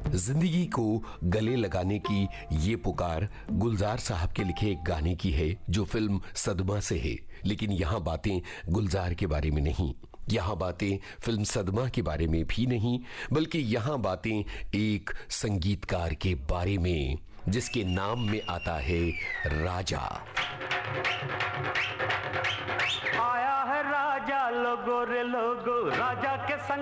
जिंदगी को गले लगाने की ये पुकार गुलजार साहब के लिखे एक गाने की है जो फिल्म सदमा से है। लेकिन यहाँ बातें गुलजार के बारे में नहीं, यहाँ बातें फिल्म सदमा के बारे में भी नहीं, बल्कि यहाँ बातें एक संगीतकार के बारे में जिसके नाम में आता है राजा। आया है राजा, लोगो रे लोगो, राजा के संग